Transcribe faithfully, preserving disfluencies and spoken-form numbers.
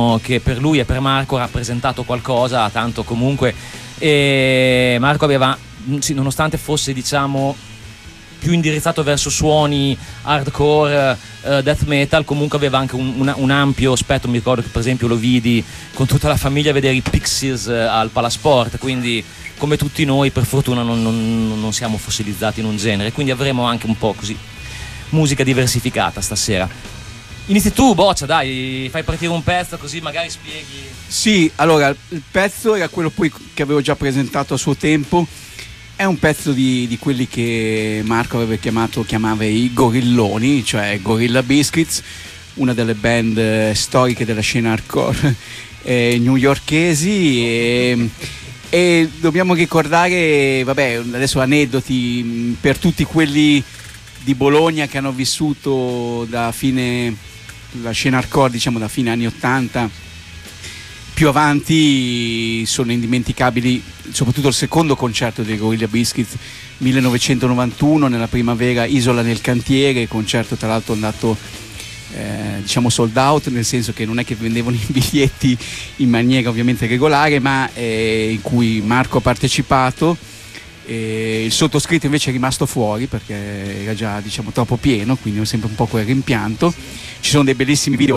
che per lui e per Marco ha rappresentato qualcosa, tanto comunque e Marco aveva, sì, nonostante fosse diciamo più indirizzato verso suoni hardcore, uh, death metal, comunque aveva anche un, un, un ampio spettro. Mi ricordo che per esempio lo vidi con tutta la famiglia a vedere i Pixies uh, al Palasport, quindi come tutti noi per fortuna non, non, non siamo fossilizzati in un genere, quindi avremo anche un po' così musica diversificata stasera. Inizi tu, Boccia, dai, fai partire un pezzo così magari spieghi. Sì, allora il pezzo era quello poi che avevo già presentato a suo tempo. È un pezzo di, di quelli che Marco aveva chiamato, chiamava i gorilloni, cioè Gorilla Biscuits, una delle band eh, storiche della scena hardcore eh, newyorkesi, e, e dobbiamo ricordare, vabbè, adesso aneddoti mh, per tutti quelli di Bologna che hanno vissuto da fine la scena hardcore, diciamo da fine anni ottanta più avanti. Sono indimenticabili soprattutto il secondo concerto dei Gorilla Biscuits, millenovecentonovantuno, nella primavera, Isola nel cantiere, concerto tra l'altro andato eh, diciamo sold out, nel senso che non è che vendevano i biglietti in maniera ovviamente regolare, ma eh, in cui Marco ha partecipato. E il sottoscritto invece è rimasto fuori perché era già diciamo troppo pieno, quindi ho sempre un po' quel rimpianto. Ci sono dei bellissimi video